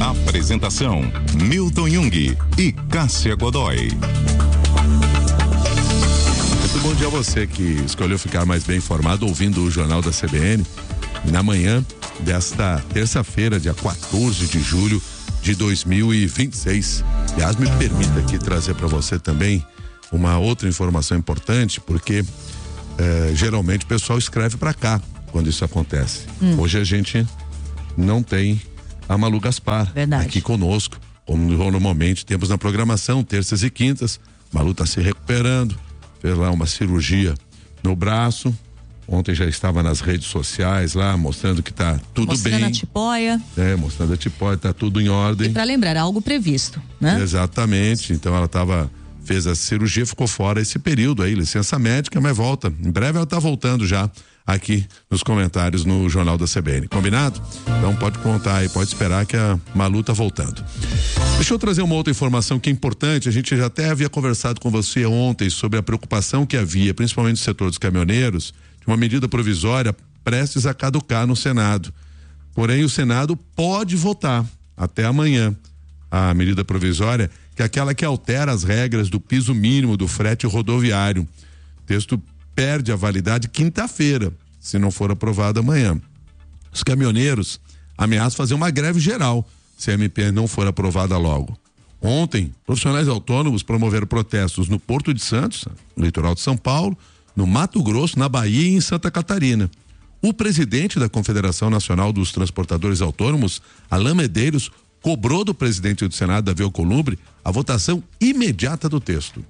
Apresentação: Milton Jung e Cássia Godoy. Muito bom dia a você que escolheu ficar mais bem informado ouvindo o Jornal da CBN na manhã desta terça-feira, dia 14 de julho de 2026. Aliás, me permita aqui trazer para você também uma outra informação importante, porque geralmente o pessoal escreve para cá quando isso acontece. Hoje a gente não tem a Malu Gaspar aqui conosco, como normalmente temos na programação, terças e quintas. Malu está se recuperando, fez lá uma cirurgia no braço. Ontem já estava nas redes sociais lá, mostrando que tá tudo mostrando bem. A tipóia. Mostrando a tipóia, tá tudo em ordem. E para lembrar, algo previsto, né? Exatamente, então ela fez a cirurgia, ficou fora esse período aí, licença médica, mas volta. Em breve ela tá voltando já aqui nos comentários no Jornal da CBN. Combinado? Então pode contar aí, pode esperar que a Malu tá voltando. Deixa eu trazer uma outra informação que é importante. A gente já até havia conversado com você ontem sobre a preocupação que havia, principalmente no setor dos caminhoneiros, de uma medida provisória prestes a caducar no Senado. Porém, o Senado pode votar até amanhã a medida provisória, que é aquela que altera as regras do piso mínimo do frete rodoviário. O texto perde a validade quinta-feira, se não for aprovado amanhã. Os caminhoneiros ameaçam fazer uma greve geral se a MP não for aprovada logo. Ontem, profissionais autônomos promoveram protestos no Porto de Santos, no litoral de São Paulo, no Mato Grosso, na Bahia e em Santa Catarina. O presidente da Confederação Nacional dos Transportadores Autônomos, Alain Medeiros, cobrou do presidente do Senado, Davi Alcolumbre, a votação imediata do texto.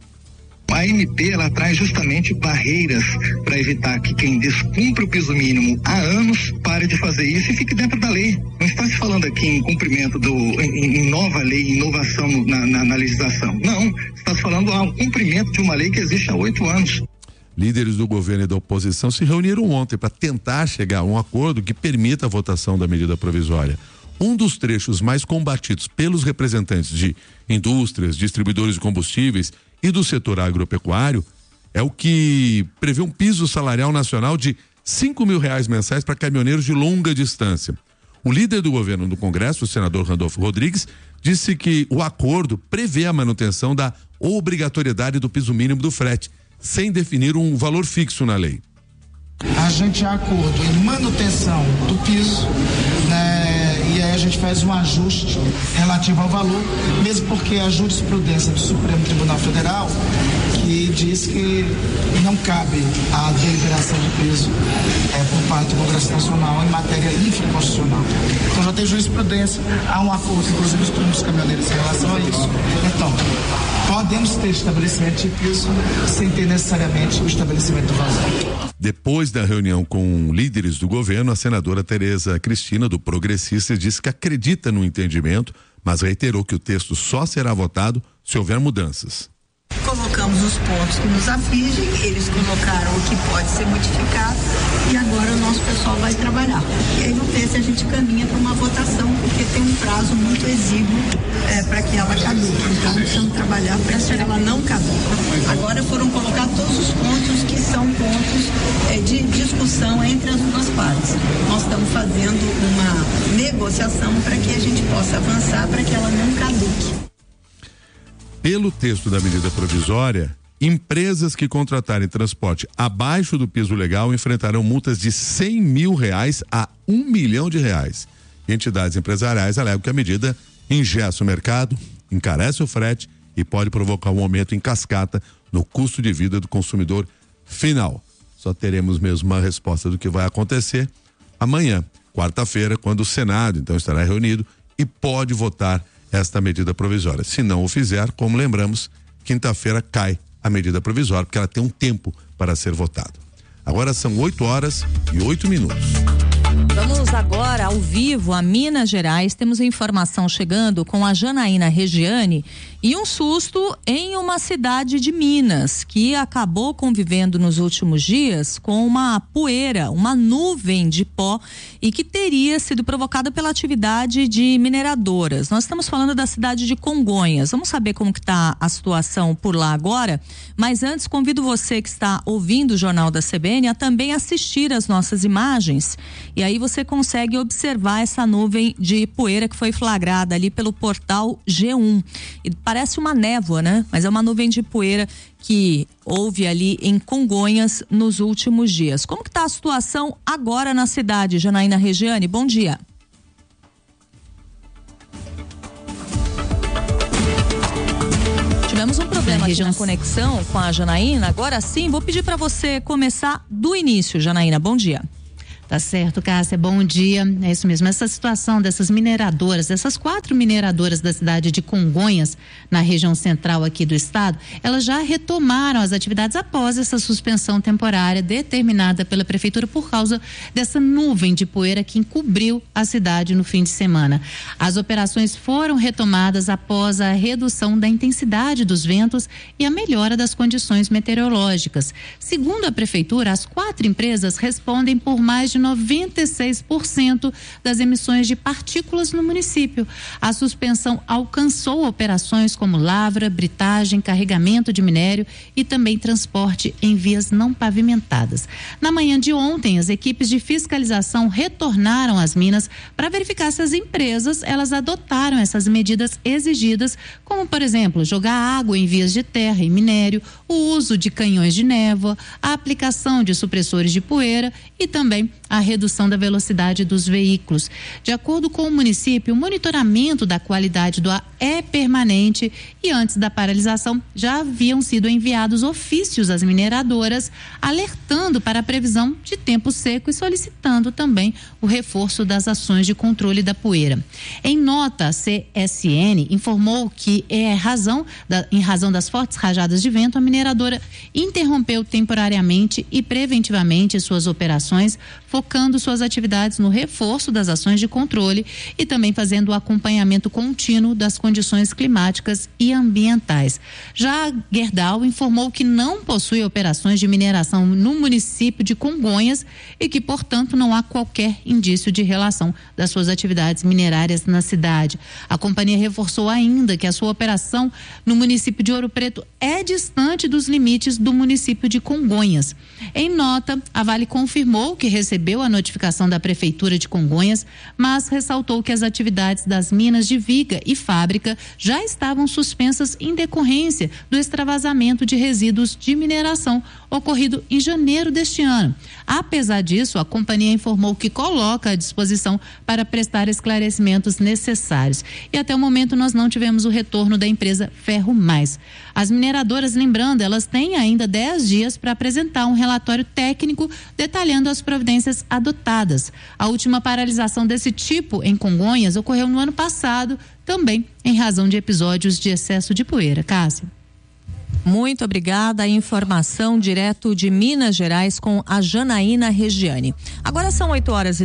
A MP, ela traz justamente barreiras para evitar que quem descumpre o piso mínimo há anos pare de fazer isso e fique dentro da lei. Não está se falando aqui em cumprimento em nova lei, inovação na legislação. Não, está se falando ao cumprimento de uma lei que existe há 8 anos. Líderes do governo e da oposição se reuniram ontem para tentar chegar a um acordo que permita a votação da medida provisória. Um dos trechos mais combatidos pelos representantes de indústrias, distribuidores de combustíveis e do setor agropecuário é o que prevê um piso salarial nacional de R$5.000 mensais para caminhoneiros de longa distância. O líder do governo no Congresso, o senador Randolfo Rodrigues, disse que o acordo prevê a manutenção da obrigatoriedade do piso mínimo do frete, sem definir um valor fixo na lei. A gente acordo em manutenção do piso, né, e aí a gente faz um ajuste relativo ao valor, mesmo porque a jurisprudência do Supremo Tribunal Federal que diz que não cabe a deliberação de piso por parte do Congresso Nacional em matéria infraconstitucional. Então já tem jurisprudência, há um acordo, inclusive, dos caminhoneiros em relação a isso. Então, podemos ter estabelecimento de piso sem ter necessariamente o estabelecimento do valor. Depois da reunião com líderes do governo, a senadora Tereza Cristina, do Progressistas, disse que acredita no entendimento, mas reiterou que o texto só será votado se houver mudanças. Colocamos os pontos que nos afligem, eles colocaram o que pode ser modificado e agora o nosso pessoal vai trabalhar. E aí vamos ver se a gente caminha para uma votação, porque tem um prazo muito exíguo para que ela caduque. Então precisamos trabalhar para que ela não caduque. Agora foram colocados todos os pontos que são pontos de discussão entre as duas partes. Nós estamos fazendo uma negociação para que a gente possa avançar para que ela não caduque. Pelo texto da medida provisória, empresas que contratarem transporte abaixo do piso legal enfrentarão multas de R$100 mil a R$1 milhão. Entidades empresariais alegam que a medida engessa o mercado, encarece o frete e pode provocar um aumento em cascata no custo de vida do consumidor final. Só teremos mesmo uma resposta do que vai acontecer amanhã, quarta-feira, quando o Senado então estará reunido e pode votar esta medida provisória. Se não o fizer, como lembramos, quinta-feira cai a medida provisória, porque ela tem um tempo para ser votada. Agora são 8h08. Vamos agora ao vivo a Minas Gerais. Temos a informação chegando com a Janaína Regiane e um susto em uma cidade de Minas que acabou convivendo nos últimos dias com uma poeira, uma nuvem de pó e que teria sido provocada pela atividade de mineradoras. Nós estamos falando da cidade de Congonhas. Vamos saber como que está a situação por lá agora, mas antes convido você que está ouvindo o Jornal da CBN a também assistir as nossas imagens e aí você consegue observar essa nuvem de poeira que foi flagrada ali pelo portal G1. E parece uma névoa, né? Mas é uma nuvem de poeira que houve ali em Congonhas nos últimos dias. Como que está a situação agora na cidade, Janaína Regiane? Bom dia. Tivemos um problema aqui na conexão com a Janaína. Agora sim, vou pedir para você começar do início, Janaína. Bom dia. Tá certo, Cássia, bom dia. É isso mesmo, essa situação dessas mineradoras, dessas 4 mineradoras da cidade de Congonhas, na região central aqui do estado, elas já retomaram as atividades após essa suspensão temporária determinada pela prefeitura por causa dessa nuvem de poeira que encobriu a cidade no fim de semana. As operações foram retomadas após a redução da intensidade dos ventos e a melhora das condições meteorológicas. Segundo a prefeitura, as 4 empresas respondem por mais de 96% das emissões de partículas no município. A suspensão alcançou operações como lavra, britagem, carregamento de minério e também transporte em vias não pavimentadas. Na manhã de ontem, as equipes de fiscalização retornaram às minas para verificar se as empresas elas adotaram essas medidas exigidas, como por exemplo, jogar água em vias de terra e minério, o uso de canhões de névoa, a aplicação de supressores de poeira e também a redução da velocidade dos veículos. De acordo com o município, o monitoramento da qualidade do ar é permanente e antes da paralisação já haviam sido enviados ofícios às mineradoras alertando para a previsão de tempo seco e solicitando também o reforço das ações de controle da poeira. Em nota, a CSN informou que em razão das fortes rajadas de vento, a mineradora interrompeu temporariamente e preventivamente suas operações, focando suas atividades no reforço das ações de controle e também fazendo o acompanhamento contínuo das condições climáticas e ambientais. Já a Gerdau informou que não possui operações de mineração no município de Congonhas e que, portanto, não há qualquer indício de relação das suas atividades minerárias na cidade. A companhia reforçou ainda que a sua operação no município de Ouro Preto é distante dos limites do município de Congonhas. Em nota, a Vale confirmou que recebeu a notificação da Prefeitura de Congonhas, mas ressaltou que as atividades das minas de viga e fábrica já estavam suspensas em decorrência do extravasamento de resíduos de mineração ocorrido em janeiro deste ano. Apesar disso, a companhia informou que coloca à disposição para prestar esclarecimentos necessários. E até o momento nós não tivemos o retorno da empresa Ferro Mais. As mineradoras, lembrando, elas têm ainda 10 dias para apresentar um relatório técnico detalhando as providências adotadas. A última paralisação desse tipo em Congonhas ocorreu no ano passado, também em razão de episódios de excesso de poeira. Cássia. Muito obrigada. A informação direto de Minas Gerais com a Janaína Regiane. Agora são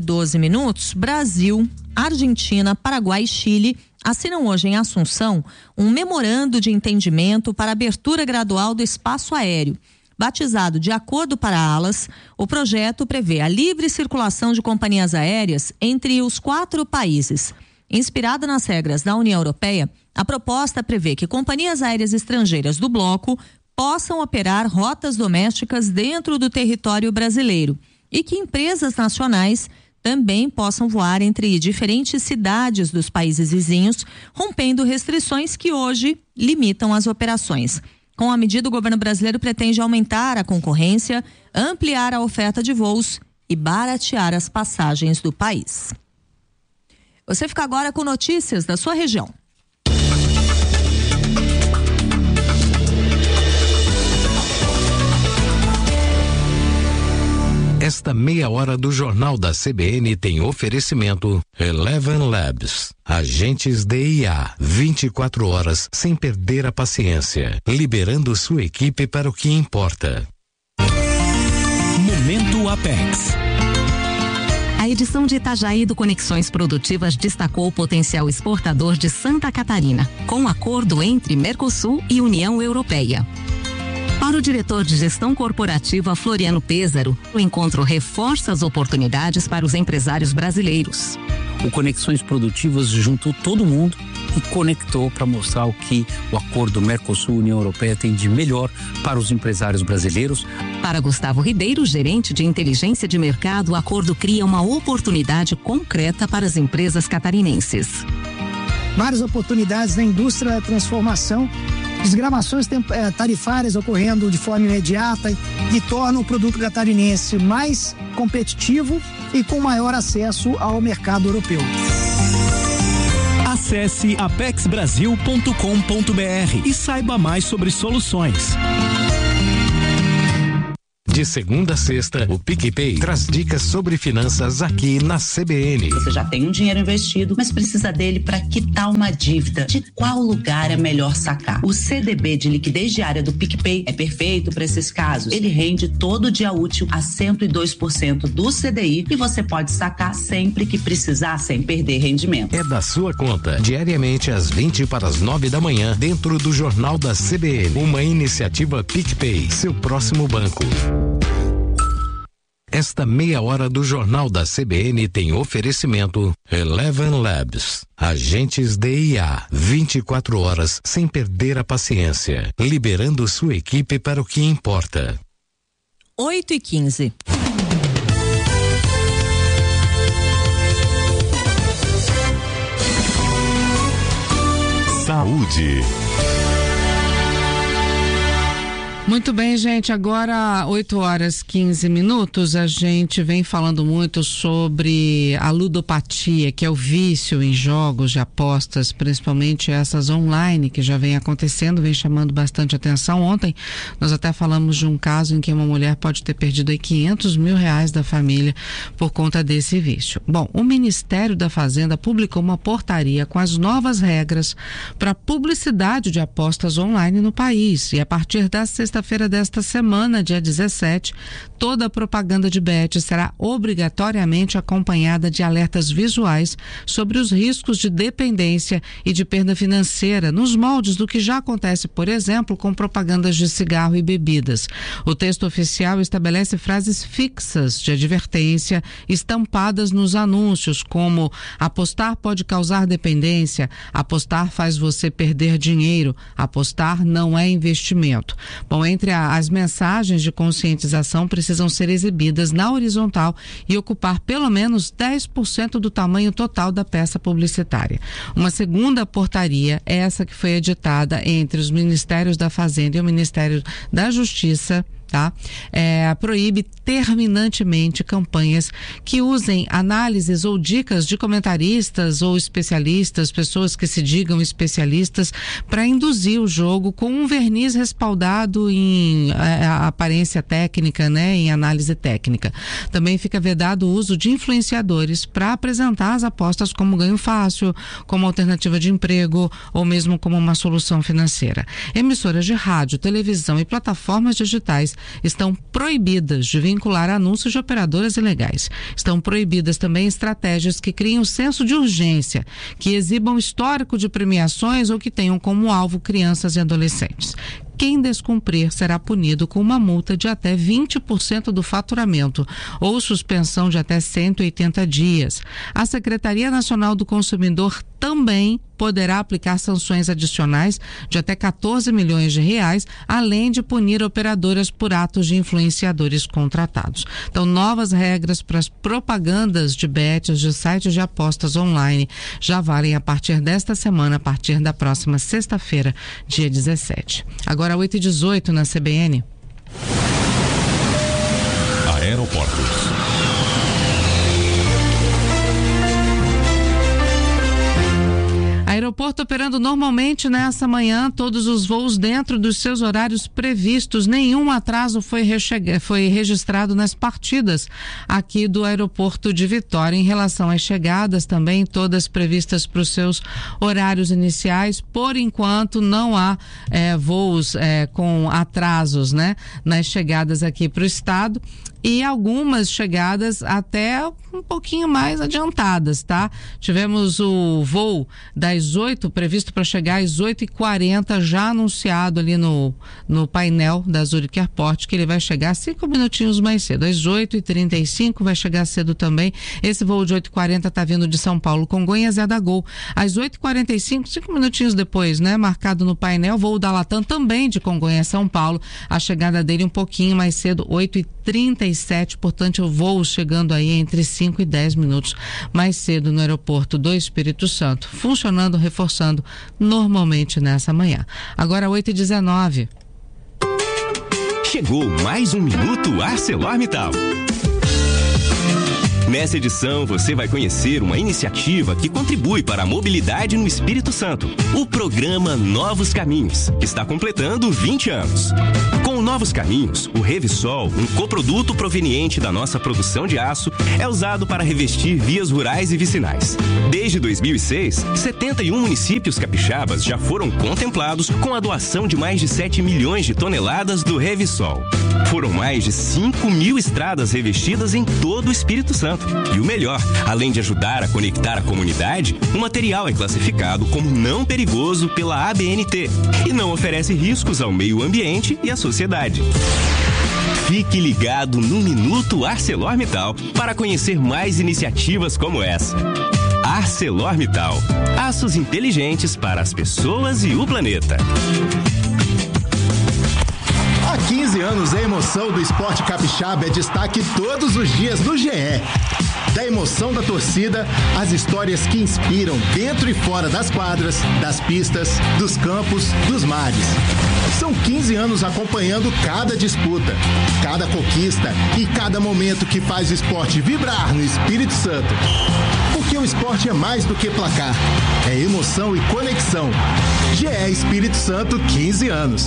8h12. Brasil, Argentina, Paraguai e Chile assinam hoje em Assunção um memorando de entendimento para abertura gradual do espaço aéreo. Batizado de Acordo para Alas, o projeto prevê a livre circulação de companhias aéreas entre os 4 países. Inspirada nas regras da União Europeia, a proposta prevê que companhias aéreas estrangeiras do bloco possam operar rotas domésticas dentro do território brasileiro e que empresas nacionais também possam voar entre diferentes cidades dos países vizinhos, rompendo restrições que hoje limitam as operações. Com a medida, o governo brasileiro pretende aumentar a concorrência, ampliar a oferta de voos e baratear as passagens do país. Você fica agora com notícias da sua região. Esta meia hora do Jornal da CBN tem oferecimento Eleven Labs. Agentes de IA, 24 horas sem perder a paciência, liberando sua equipe para o que importa. Momento Apex. A edição de Itajaí do Conexões Produtivas destacou o potencial exportador de Santa Catarina, com acordo entre Mercosul e União Europeia. Para o diretor de Gestão Corporativa Floriano Pêsaro, o encontro reforça as oportunidades para os empresários brasileiros. O Conexões Produtivas juntou todo mundo e conectou para mostrar o que o acordo Mercosul-União Europeia tem de melhor para os empresários brasileiros. Para Gustavo Ribeiro, gerente de inteligência de mercado, o acordo cria uma oportunidade concreta para as empresas catarinenses. Várias oportunidades na indústria da transformação, desgravações tarifárias ocorrendo de forma imediata que tornam o produto catarinense mais competitivo e com maior acesso ao mercado europeu. Acesse apexbrasil.com.br e saiba mais sobre soluções. De segunda a sexta, o PicPay traz dicas sobre finanças aqui na CBN. Você já tem um dinheiro investido, mas precisa dele para quitar uma dívida. De qual lugar é melhor sacar? O CDB de liquidez diária do PicPay é perfeito para esses casos. Ele rende todo dia útil a 102% do CDI e você pode sacar sempre que precisar, sem perder rendimento. É da sua conta, diariamente às 20 para as 9 da manhã, dentro do Jornal da CBN. Uma iniciativa PicPay, seu próximo banco. Esta meia hora do Jornal da CBN tem oferecimento Eleven Labs. Agentes DIA, 24 horas sem perder a paciência, liberando sua equipe para o que importa. 8h15. Saúde. Muito bem, gente, agora 8h15, a gente vem falando muito sobre a ludopatia, que é o vício em jogos de apostas, principalmente essas online, que já vem acontecendo, vem chamando bastante atenção. Ontem nós até falamos de um caso em que uma mulher pode ter perdido aí R$500 mil da família por conta desse vício. Bom, o Ministério da Fazenda publicou uma portaria com as novas regras para publicidade de apostas online no país, e a partir da sexta-feira desta semana, dia 17, toda a propaganda de bet será obrigatoriamente acompanhada de alertas visuais sobre os riscos de dependência e de perda financeira, nos moldes do que já acontece, por exemplo, com propagandas de cigarro e bebidas. O texto oficial estabelece frases fixas de advertência estampadas nos anúncios, como: apostar pode causar dependência, apostar faz você perder dinheiro, apostar não é investimento. Bom, entre as mensagens de conscientização precisam ser exibidas na horizontal e ocupar pelo menos 10% do tamanho total da peça publicitária. Uma segunda portaria, essa que foi editada entre os Ministérios da Fazenda e o Ministério da Justiça, proíbe terminantemente campanhas que usem análises ou dicas de comentaristas ou especialistas, pessoas que se digam especialistas, para induzir o jogo com um verniz respaldado em aparência técnica, em análise técnica. Também fica vedado o uso de influenciadores para apresentar as apostas como ganho fácil, como alternativa de emprego ou mesmo como uma solução financeira. Emissoras de rádio, televisão e plataformas digitais estão proibidas de vincular anúncios de operadoras ilegais. Estão proibidas também estratégias que criem um senso de urgência, que exibam histórico de premiações ou que tenham como alvo crianças e adolescentes. Quem descumprir será punido com uma multa de até 20% do faturamento ou suspensão de até 180 dias. A Secretaria Nacional do Consumidor também poderá aplicar sanções adicionais de até R$14 milhões, além de punir operadoras por atos de influenciadores contratados. Então, novas regras para as propagandas de bets de sites de apostas online já valem a partir desta semana, a partir da próxima sexta-feira, dia 17. Agora 8h18 na CBN. Aeroportos. Aeroporto operando normalmente nessa manhã, todos os voos dentro dos seus horários previstos, nenhum atraso foi registrado nas partidas aqui do aeroporto de Vitória. Em relação às chegadas também, todas previstas para os seus horários iniciais. Por enquanto não há voos com atrasos nas chegadas aqui para o estado. e algumas chegadas até um pouquinho mais adiantadas, tá? Tivemos o voo das 8, previsto para chegar às 8h40, já anunciado ali no painel da Zurich Airport, que ele vai chegar 5 minutinhos mais cedo. Às 8h35 vai chegar cedo também. Esse voo de 8h40 tá vindo de São Paulo, Congonhas, é da Gol. Às 8h45, 5 minutinhos depois, né? Marcado no painel, voo da Latam também de Congonhas, São Paulo. A chegada dele um pouquinho mais cedo, 8h37, portanto o voo chegando aí entre 5 e 10 minutos mais cedo no aeroporto do Espírito Santo, funcionando, reforçando normalmente nessa manhã. Agora 8h19. Chegou mais um Minuto ArcelorMittal. Nessa edição, você vai conhecer uma iniciativa que contribui para a mobilidade no Espírito Santo. O programa Novos Caminhos, que está completando 20 anos. Com o Novos Caminhos, o Revisol, um coproduto proveniente da nossa produção de aço, é usado para revestir vias rurais e vicinais. Desde 2006, 71 municípios capixabas já foram contemplados com a doação de mais de 7 milhões de toneladas do Revisol. Foram mais de 5.000 estradas revestidas em todo o Espírito Santo. E o melhor, além de ajudar a conectar a comunidade, o material é classificado como não perigoso pela ABNT e não oferece riscos ao meio ambiente e à sociedade. Fique ligado no Minuto ArcelorMittal para conhecer mais iniciativas como essa. ArcelorMittal, aços inteligentes para as pessoas e o planeta. Há 15 anos, a emoção do esporte capixaba é destaque todos os dias no GE. Da emoção da torcida, as histórias que inspiram dentro e fora das quadras, das pistas, dos campos, dos mares. São 15 anos acompanhando cada disputa, cada conquista e cada momento que faz o esporte vibrar no Espírito Santo. Porque o esporte é mais do que placar, é emoção e conexão. GE Espírito Santo, 15 anos.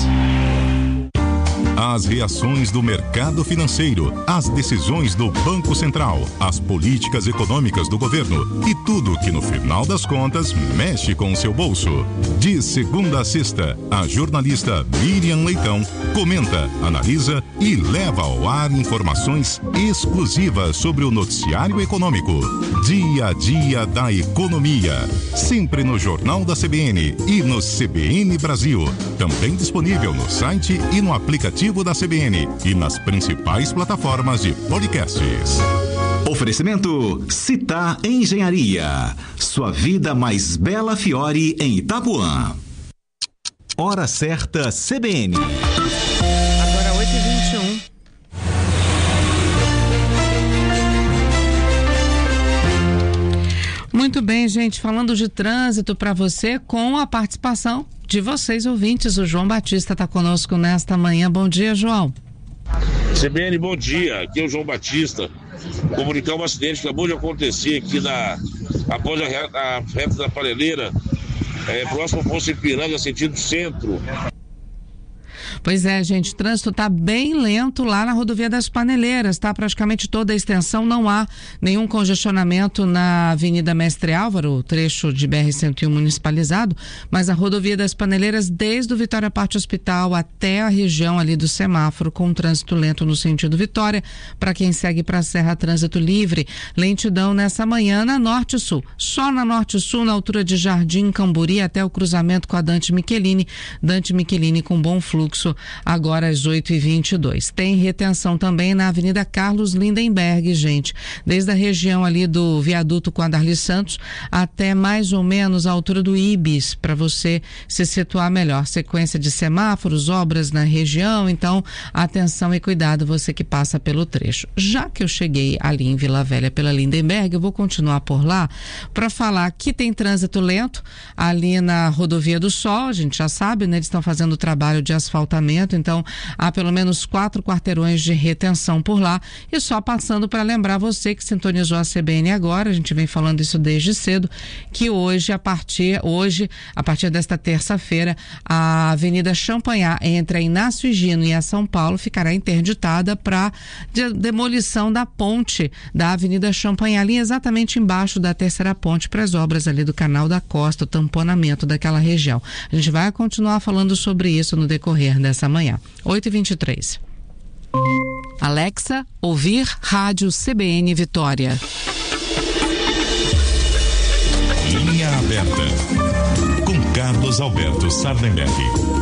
As reações do mercado financeiro, as decisões do Banco Central, as políticas econômicas do governo e tudo que no final das contas mexe com o seu bolso. De segunda a sexta, a jornalista Miriam Leitão comenta, analisa e leva ao ar informações exclusivas sobre o noticiário econômico. Dia a dia da economia. Sempre no Jornal da CBN e no CBN Brasil. Também disponível no site e no aplicativo da CBN e nas principais plataformas de podcasts. Oferecimento Citar Engenharia. Sua vida mais bela Fiore em Itapuã. Hora certa CBN. Agora 8h21. Muito bem, gente, falando de trânsito para você com a participação de vocês ouvintes. O João Batista está conosco nesta manhã. Bom dia, João. CBN, bom dia. Aqui é o João Batista. Comunicar um acidente que acabou de acontecer aqui após a reta da Pareleira, próximo ao Poço Ipiranga, sentido centro. Pois é, gente, o trânsito está bem lento lá na rodovia das Paneleiras, tá? Praticamente toda a extensão, não há nenhum congestionamento na Avenida Mestre Álvaro, o trecho de BR-101 municipalizado, mas a rodovia das Paneleiras, desde o Vitória Parte Hospital até a região ali do semáforo, com trânsito lento no sentido Vitória. Para quem segue para a Serra, trânsito livre, lentidão nessa manhã na Norte-Sul, só na Norte-Sul, na altura de Jardim Camburi até o cruzamento com a Dante Michelini com bom fluxo agora às 8h22. Tem retenção também na Avenida Carlos Lindenberg, gente, desde a região ali do viaduto com a Darli Santos até mais ou menos a altura do Ibis, para você se situar melhor. Sequência de semáforos, obras na região, então atenção e cuidado você que passa pelo trecho. Já que eu cheguei ali em Vila Velha pela Lindenberg, eu vou continuar por lá para falar que tem trânsito lento ali na Rodovia do Sol. A gente já sabe, né? Eles estão fazendo o trabalho de asfaltamento, então há pelo menos 4 quarteirões de retenção por lá. E só passando para lembrar você que sintonizou a CBN agora, a gente vem falando isso desde cedo, que hoje, a partir desta terça-feira, a Avenida Champanhar, entre a Inácio Higino e a São Paulo, ficará interditada para demolição da ponte da Avenida Champanhar, ali exatamente embaixo da terceira ponte, para as obras ali do Canal da Costa, o tamponamento daquela região. A gente vai continuar falando sobre isso no decorrer dessa manhã. 8h23. Alexa, ouvir Rádio CBN Vitória. Linha aberta com Carlos Alberto Sardenberg.